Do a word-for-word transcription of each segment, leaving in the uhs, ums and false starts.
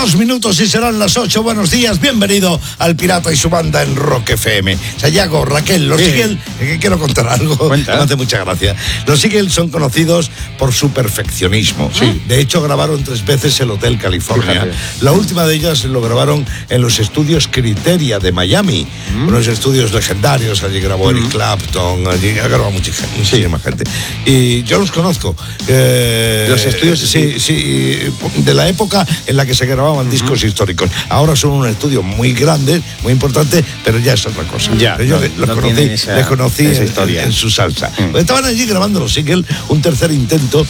Dos minutos y serán las ocho. Buenos días, bienvenido al Pirata y su banda en Rock F M. Sayago, Raquel, los sí. Eagles, que quiero contar algo, Cuenta. Me hace mucha gracia. Los Eagles son conocidos por su perfeccionismo. Sí. De hecho, grabaron tres veces el Hotel California. Fíjate. La última de ellas lo grabaron en los estudios Criteria de Miami, mm. unos estudios legendarios. Allí grabó mm. Eric Clapton, allí ha grabado mucha gente, muchísima sí. gente. Y yo los conozco. Eh, los estudios, sí, sí, de la época en la que se grababan uh-huh. discos históricos. Ahora son un estudio muy grande, muy importante, pero ya es otra cosa. Ya, pero yo no, les, los no conocí, esa, les conocí esa en, en, en su salsa. Uh-huh. Pues estaban allí grabando los Eagles, un tercer intento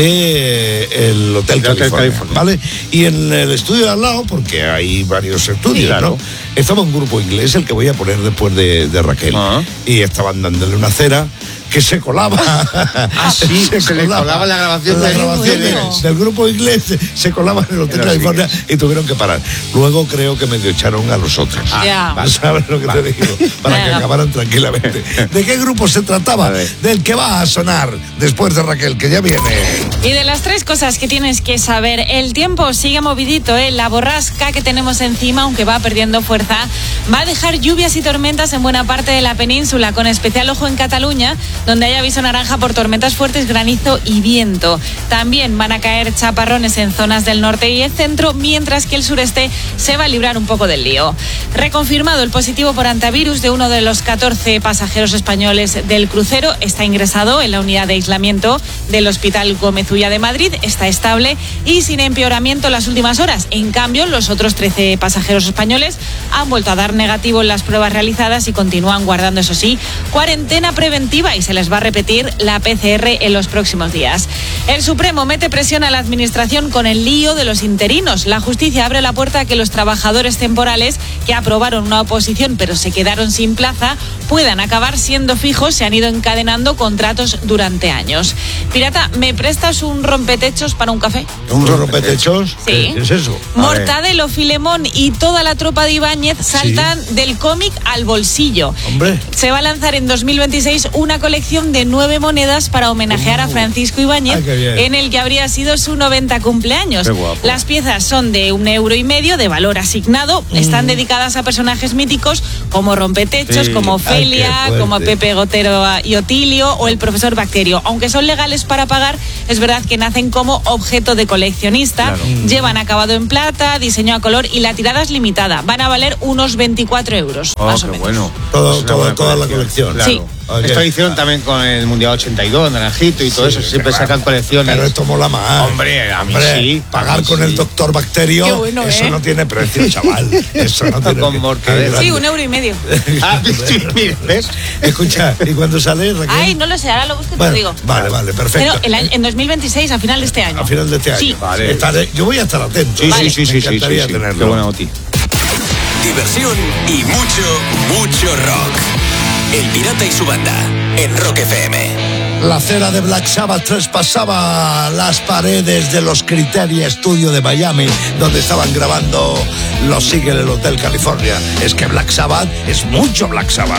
de el Hotel, California, Hotel California, ¿vale? Y en el estudio de al lado, porque hay varios estudios, sí, claro. ¿no? Estaba un grupo inglés, el que voy a poner después de, de Raquel, uh-huh. y estaban dándole una cera que se colaba. Ah, sí, se, se colaba. le colaba la grabación, la del, grabación de, del grupo inglés, se colaba en el Hotel California y tuvieron que parar. Luego creo que medio echaron a los otros. Ah, yeah. ¿Vale? ¿Sabes lo que vale. te digo? Para yeah. que acabaran tranquilamente. ¿De qué grupo se trataba? Del que va a sonar después de Raquel, que ya viene. Y de las tres cosas que tienes que saber, el tiempo sigue movidito, ¿eh? La borrasca que tenemos encima, aunque va perdiendo fuerza, va a dejar lluvias y tormentas en buena parte de la península, con especial ojo en Cataluña, donde hay aviso naranja por tormentas fuertes, granizo y viento. También van a caer chaparrones en zonas del norte y el centro, mientras que el sureste se va a librar un poco del lío. Reconfirmado el positivo por antivirus de uno de los catorce pasajeros españoles del crucero. Está ingresado en la unidad de aislamiento del Hospital Gómez Ulla de Madrid. Está estable y sin empeoramiento las últimas horas. En cambio, los otros trece pasajeros españoles han vuelto a dar negativo en las pruebas realizadas y continúan guardando, eso sí, cuarentena preventiva, y se les va a repetir la P C R en los próximos días. El Supremo mete presión a la administración con el lío de los interinos. La justicia abre la puerta a que los trabajadores temporales que aprobaron una oposición pero se quedaron sin plaza puedan acabar siendo fijos. Se han ido encadenando contratos durante años. Pirata, ¿me prestas un rompetechos para un café? ¿Un rompetechos? Sí. ¿Qué es eso? Mortadelo, Filemón y toda la tropa de Ibáñez saltan sí. del cómic al bolsillo. Hombre. Se va a lanzar en dos mil veintiséis una colección de nueve monedas para homenajear uh, a Francisco Ibáñez, ay, en el que habría sido su noventa cumpleaños. Las piezas son de un euro y medio de valor asignado. Mm. Están dedicadas a personajes míticos como Rompetechos, sí. como Ofelia, ay, como Pepe Gotero y Otilio o el profesor Bacterio. Aunque son legales para pagar, es verdad que nacen como objeto de coleccionista. Claro. Mm. Llevan acabado en plata, diseño a color y la tirada es limitada. Van a valer unos veinticuatro euros, oh, más qué o menos. Bueno. Todo, todo, toda la colección. Claro. Sí. Okay. Esto hicieron también con el Mundial ochenta y dos, Naranjito y todo sí, eso, siempre sacan va. colecciones. Pero esto mola más. Hombre, a mí Hombre, sí. Pagar mí con sí. el doctor Bacterio, bueno, eso ¿eh? no tiene precio, chaval. Eso no tiene con Mortadelo. Sí, un euro y medio. Ah, sí, mira, ¿ves? Escucha, ¿y cuándo sale, Raquel? Ay, no lo sé, ahora lo busco y bueno, te digo. Vale, vale, perfecto. Pero el año, en dos mil veintiséis, a final de este año. A final de este año. Sí. Vale. Estaré, yo voy a estar atento. Sí, vale. sí, sí, Me sí, encantaría sí, sí, tenerlo. Qué buena noti. Diversión y mucho, mucho rock. El Pirata y su banda en Rock F M. La cera de Black Sabbath traspasaba las paredes de los Criteria Studio de Miami, donde estaban grabando los Eagles en el Hotel California. Es que Black Sabbath es mucho Black Sabbath.